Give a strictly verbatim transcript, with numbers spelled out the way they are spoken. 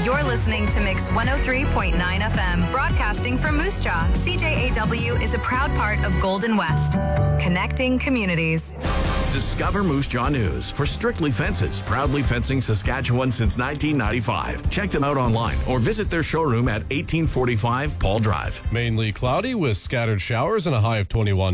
You're listening to Mix one oh three point nine F M, broadcasting from Moose Jaw. C J A W is a proud part of Golden West, connecting communities. Discover Moose Jaw News for Strictly Fences, proudly fencing Saskatchewan since nineteen ninety-five. Check them out online or visit their showroom at eighteen forty-five Paul Drive. Mainly cloudy with scattered showers and a high of twenty-one.